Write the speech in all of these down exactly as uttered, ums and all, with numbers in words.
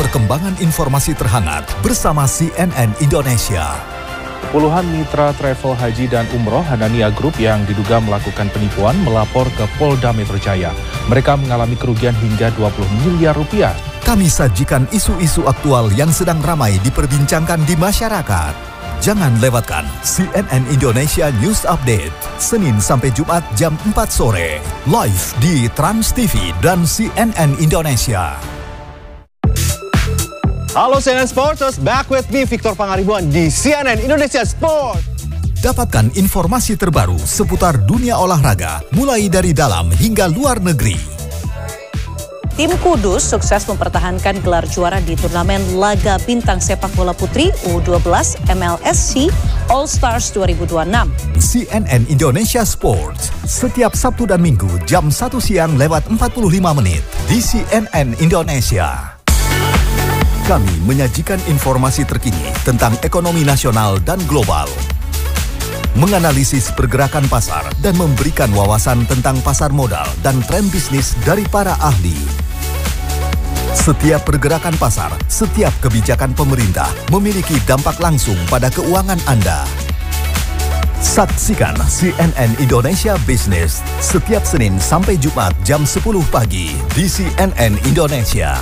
perkembangan informasi terhangat bersama C N N Indonesia. Puluhan mitra travel haji dan umroh Hanania Group yang diduga melakukan penipuan melapor ke Polda Metro Jaya. Mereka mengalami kerugian hingga dua puluh miliar rupiah. Kami sajikan isu-isu aktual yang sedang ramai diperbincangkan di masyarakat. Jangan lewatkan C N N Indonesia News Update, Senin sampai Jumat jam empat sore, live di Trans T V dan C N N Indonesia. Halo C N N Sports, back with me Victor Pangaribuan di C N N Indonesia Sport. Dapatkan informasi terbaru seputar dunia olahraga, mulai dari dalam hingga luar negeri. Tim Kudus sukses mempertahankan gelar juara di turnamen laga bintang sepak bola putri U dua belas M L S C All Stars dua ribu dua puluh enam. C N N Indonesia Sports, setiap Sabtu dan Minggu jam satu siang lewat empat puluh lima menit di C N N Indonesia. Kami menyajikan informasi terkini tentang ekonomi nasional dan global, menganalisis pergerakan pasar dan memberikan wawasan tentang pasar modal dan tren bisnis dari para ahli. Setiap pergerakan pasar, setiap kebijakan pemerintah memiliki dampak langsung pada keuangan Anda. Saksikan C N N Indonesia Business setiap Senin sampai Jumat jam sepuluh pagi di C N N Indonesia.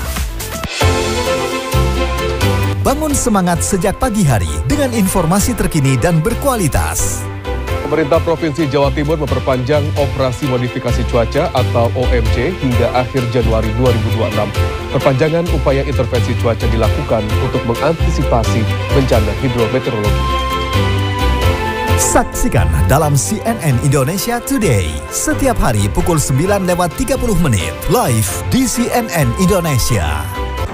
Bangun semangat sejak pagi hari dengan informasi terkini dan berkualitas. Pemerintah Provinsi Jawa Timur memperpanjang operasi modifikasi cuaca atau O M C hingga akhir Januari dua ribu dua puluh enam. Perpanjangan upaya intervensi cuaca dilakukan untuk mengantisipasi bencana hidrometeorologi. Saksikan dalam C N N Indonesia Today setiap hari pukul sembilan lewat tiga puluh menit live di C N N Indonesia.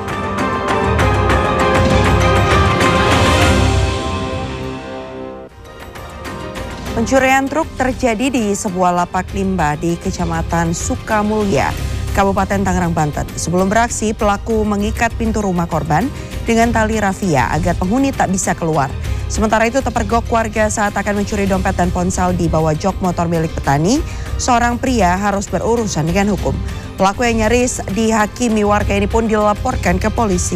Pencurian truk terjadi di sebuah lapak limbah di Kecamatan Sukamulya, Kabupaten Tangerang, Banten. Sebelum beraksi, pelaku mengikat pintu rumah korban dengan tali rafia agar penghuni tak bisa keluar. Sementara itu terpergok warga saat akan mencuri dompet dan ponsel di bawah jok motor milik petani. Seorang pria harus berurusan dengan hukum. Pelaku yang nyaris dihakimi warga ini pun dilaporkan ke polisi.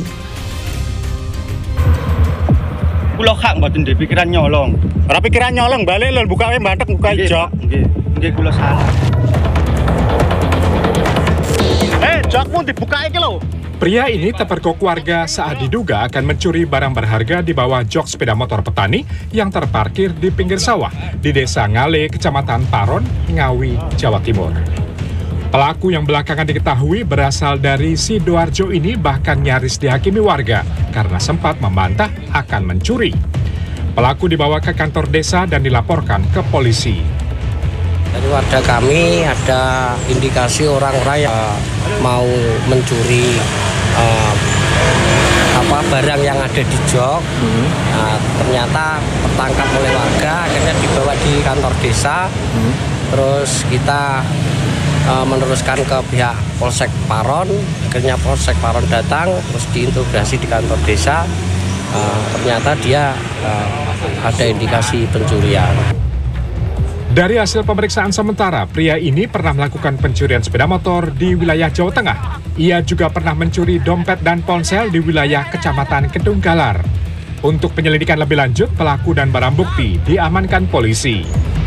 Kulo hak mboten di pikiran nyolong. Ora pikiran nyolong, balik lho buka wae bathek buka jok. Nggih, nggih kula salah. Eh, jokmu dibuka iki lho. Pria ini terpergok warga saat diduga akan mencuri barang berharga di bawah jok sepeda motor petani yang terparkir di pinggir sawah di Desa Ngale, Kecamatan Paron, Ngawi, Jawa Timur. Pelaku yang belakangan diketahui berasal dari Sidoarjo ini bahkan nyaris dihakimi warga karena sempat membantah akan mencuri. Pelaku dibawa ke kantor desa dan dilaporkan ke polisi. Dari warga kami ada indikasi orang-orang yang uh, mau mencuri uh, apa barang yang ada di jok. Hmm. Nah, ternyata tertangkap oleh warga, akhirnya dibawa di kantor desa. Hmm. Terus kita uh, meneruskan ke pihak Polsek Paron. Akhirnya Polsek Paron datang, terus diintegrasi di kantor desa. Uh, ternyata dia uh, ada indikasi pencurian. Dari hasil pemeriksaan sementara, pria ini pernah melakukan pencurian sepeda motor di wilayah Jawa Tengah. Ia juga pernah mencuri dompet dan ponsel di wilayah Kecamatan Kedunggalar. Untuk penyelidikan lebih lanjut, pelaku dan barang bukti diamankan polisi.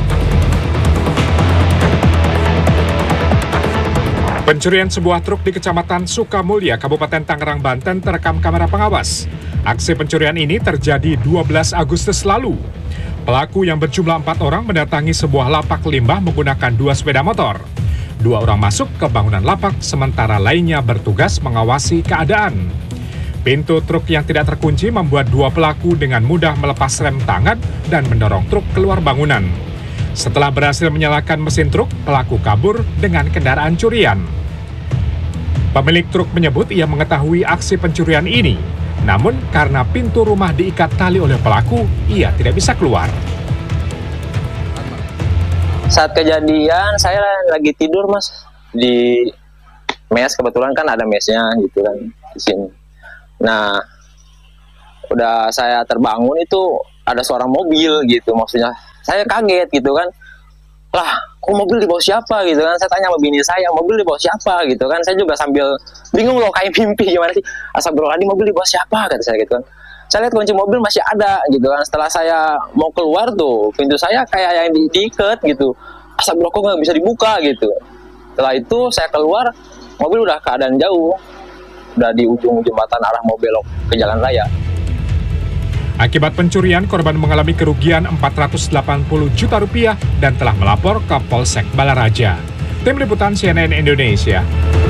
Pencurian sebuah truk di Kecamatan Sukamulya, Kabupaten Tangerang, Banten terekam kamera pengawas. Aksi pencurian ini terjadi dua belas Agustus lalu. Pelaku yang berjumlah empat orang mendatangi sebuah lapak limbah menggunakan dua sepeda motor. Dua orang masuk ke bangunan lapak, sementara lainnya bertugas mengawasi keadaan. Pintu truk yang tidak terkunci membuat dua pelaku dengan mudah melepas rem tangan dan mendorong truk keluar bangunan. Setelah berhasil menyalakan mesin truk, pelaku kabur dengan kendaraan curian. Pemilik truk menyebut ia mengetahui aksi pencurian ini. Namun karena pintu rumah diikat tali oleh pelaku, ia tidak bisa keluar. Saat kejadian saya lagi tidur mas di mes, kebetulan kan ada mesnya gitu kan di sini. Nah udah saya terbangun itu ada suara mobil gitu, maksudnya saya kaget gitu kan. lah kok mobil dibawa siapa gitu kan, saya tanya sama bini saya, mobil dibawa siapa gitu kan, saya juga sambil bingung loh kayak mimpi gimana sih, astagfirullahaladzim mobil dibawa siapa kata saya gitu kan. Saya lihat kunci mobil masih ada gitu kan, setelah saya mau keluar tuh pintu saya kayak yang di diikat gitu, astagfirullah kok nggak bisa dibuka gitu. Setelah itu saya keluar, mobil udah keadaan jauh, udah di ujung jembatan arah mau belok ke jalan raya. Akibat pencurian, korban mengalami kerugian empat ratus delapan puluh juta rupiah dan telah melapor ke Polsek Balaraja. Tim Liputan C N N Indonesia.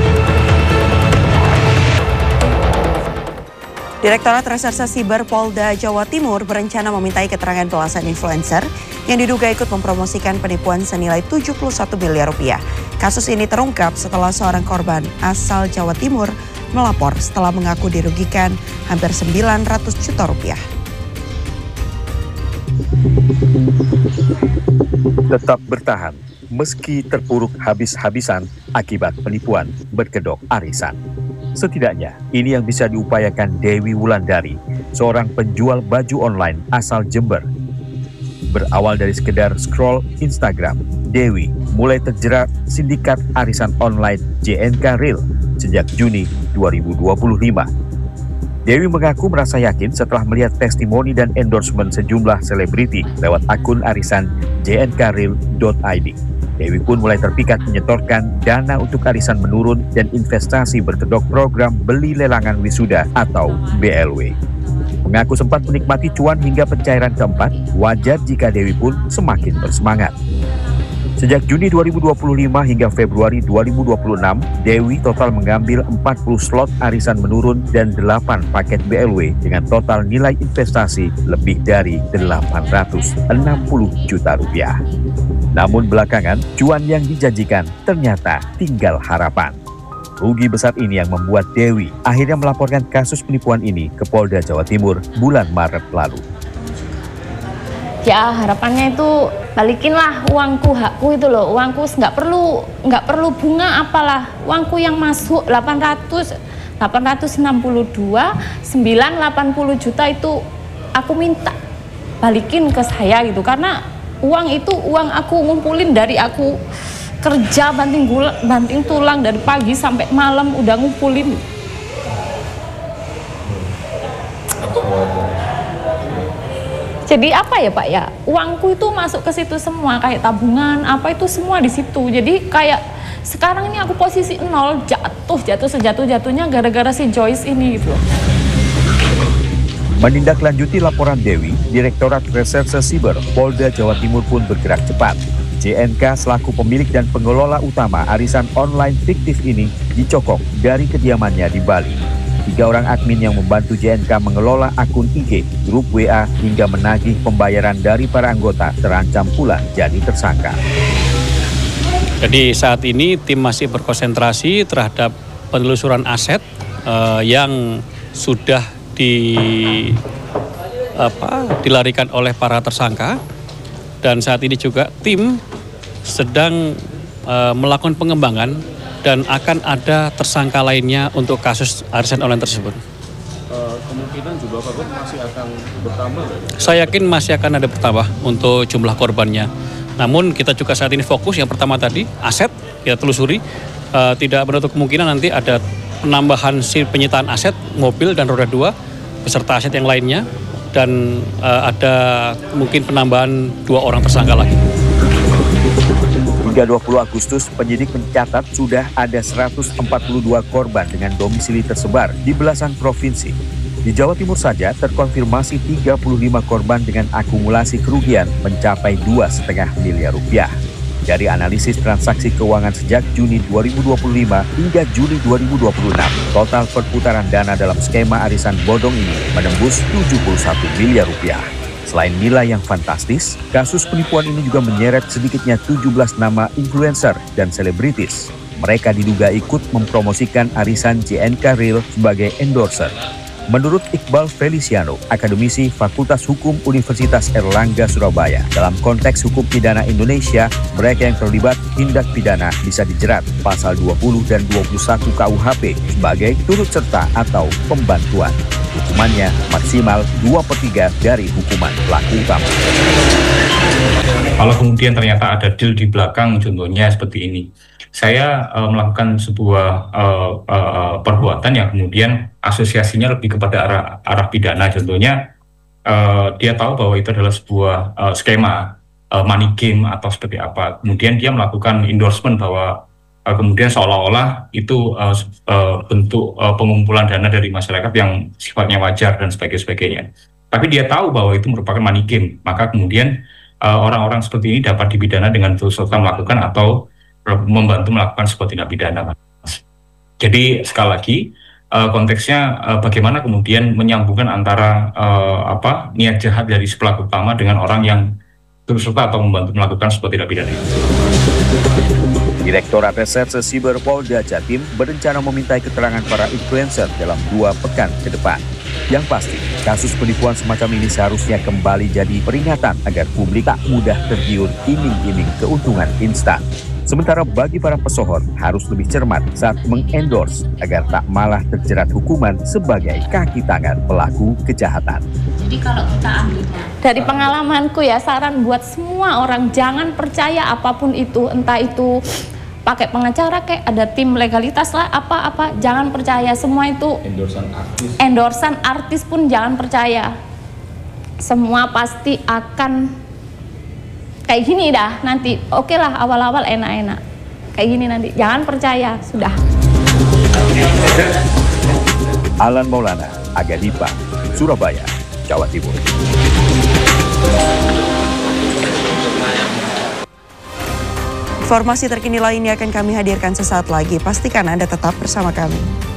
Direktorat Reserse Siber Polda Jawa Timur berencana memintai keterangan belasan influencer yang diduga ikut mempromosikan penipuan senilai tujuh puluh satu miliar rupiah. Kasus ini terungkap setelah seorang korban asal Jawa Timur melapor setelah mengaku dirugikan hampir sembilan ratus juta rupiah. Tetap bertahan meski terpuruk habis-habisan akibat penipuan berkedok arisan. Setidaknya ini yang bisa diupayakan Dewi Wulandari, seorang penjual baju online asal Jember. Berawal dari sekedar scroll Instagram, Dewi mulai terjerat sindikat arisan online J N K Real sejak Juni dua ribu dua puluh lima. Dewi mengaku merasa yakin setelah melihat testimoni dan endorsement sejumlah selebriti lewat akun arisan j n k real dot i d. Dewi pun mulai terpikat menyetorkan dana untuk arisan menurun dan investasi berkedok program beli lelangan wisuda atau B L W. Mengaku sempat menikmati cuan hingga pencairan keempat, wajar jika Dewi pun semakin bersemangat. Sejak Juni dua ribu dua puluh lima hingga Februari dua ribu dua puluh enam, Dewi total mengambil empat puluh slot arisan menurun dan delapan paket B L W dengan total nilai investasi lebih dari delapan ratus enam puluh juta rupiah. Namun belakangan, cuan yang dijanjikan ternyata tinggal harapan. Rugi besar ini yang membuat Dewi akhirnya melaporkan kasus penipuan ini ke Polda Jawa Timur bulan Maret lalu. Ya harapannya itu balikinlah uangku, hakku itu loh, uangku nggak perlu nggak perlu bunga apalah, uangku yang masuk delapan ratus enam puluh dua sembilan ratus delapan puluh juta itu aku minta balikin ke saya gitu, karena uang itu uang aku ngumpulin dari aku kerja banting gula, banting tulang dari pagi sampai malam udah ngumpulin. Jadi apa ya Pak ya, uangku itu masuk ke situ semua, kayak tabungan, apa itu semua di situ. Jadi kayak sekarang ini aku posisi nol, jatuh, jatuh sejatuh-jatuhnya gara-gara si Joyce ini gitu. Menindaklanjuti laporan Dewi, Direktorat Reserse Siber Polda Jawa Timur pun bergerak cepat. J N K selaku pemilik dan pengelola utama arisan online fiktif ini dicokok dari kediamannya di Bali. Tiga orang admin yang membantu J N K mengelola akun I G, grup W A, hingga menagih pembayaran dari para anggota terancam pula jadi tersangka. Jadi saat ini tim masih berkonsentrasi terhadap penelusuran aset uh, yang sudah di, apa, dilarikan oleh para tersangka. Dan saat ini juga tim sedang uh, melakukan pengembangan dan akan ada tersangka lainnya untuk kasus arisan online tersebut. Uh, kemungkinan jumlah korban masih akan bertambah? Saya yakin masih akan ada bertambah untuk jumlah korbannya. Namun kita juga saat ini fokus yang pertama tadi, aset kita telusuri. Uh, tidak menutup kemungkinan nanti ada penambahan si penyitaan aset, mobil dan roda dua, beserta aset yang lainnya. Dan uh, ada mungkin penambahan dua orang tersangka lagi. Hingga dua puluh Agustus, penyidik mencatat sudah ada seratus empat puluh dua korban dengan domisili tersebar di belasan provinsi. Di Jawa Timur saja terkonfirmasi tiga puluh lima korban dengan akumulasi kerugian mencapai dua koma lima miliar rupiah. Dari analisis transaksi keuangan sejak Juni dua ribu dua puluh lima hingga Juli dua ribu dua puluh enam, total perputaran dana dalam skema arisan bodong ini menembus tujuh puluh satu miliar rupiah. Selain nilai yang fantastis, kasus penipuan ini juga menyeret sedikitnya tujuh belas nama influencer dan selebritis. Mereka diduga ikut mempromosikan arisan J N K Real sebagai endorser. Menurut Iqbal Feliciano, akademisi Fakultas Hukum Universitas Erlangga Surabaya, dalam konteks hukum pidana Indonesia, mereka yang terlibat tindak pidana bisa dijerat pasal dua puluh dan dua puluh satu K U H P sebagai turut serta atau pembantuan. Hukumannya maksimal dua per tiga dari hukuman pelaku utama. Kalau kemudian ternyata ada deal di belakang, contohnya seperti ini, saya uh, melakukan sebuah uh, uh, perbuatan yang kemudian asosiasinya lebih kepada arah, arah pidana, contohnya uh, dia tahu bahwa itu adalah sebuah uh, skema uh, money game atau seperti apa, kemudian dia melakukan endorsement bahwa uh, kemudian seolah-olah itu uh, uh, bentuk uh, pengumpulan dana dari masyarakat yang sifatnya wajar dan sebagainya. Tapi dia tahu bahwa itu merupakan money game, maka kemudian orang-orang uh, seperti ini dapat dipidana dengan serta melakukan atau membantu melakukan sebuah tindak pidana. Jadi sekali lagi uh, konteksnya uh, bagaimana kemudian menyambungkan antara uh, apa niat jahat dari si pelaku utama dengan orang yang turut serta atau membantu melakukan sebuah tindak pidana. Direktorat Reserse Siber Polda Jatim berencana memintai keterangan para influencer dalam dua pekan ke depan. Yang pasti, kasus penipuan semacam ini seharusnya kembali jadi peringatan agar publik tak mudah tergiur iming-iming keuntungan instan. Sementara bagi para pesohor harus lebih cermat saat mengendorse agar tak malah terjerat hukuman sebagai kaki tangan pelaku kejahatan. Jadi kalau kita ambilnya dari pengalamanku ya, saran buat semua orang jangan percaya apapun itu, entah itu pakai pengacara kayak ada tim legalitas lah apa-apa, jangan percaya semua itu. Endorsan artis. Endorsan artis pun jangan percaya. Semua pasti akan kayak gini dah nanti. Oke lah awal-awal enak-enak. Kayak gini nanti. Jangan percaya, sudah. Alan Maulana, Aga Dipa, Surabaya, Jawa Timur. Informasi terkini lainnya akan kami hadirkan sesaat lagi. Pastikan Anda tetap bersama kami.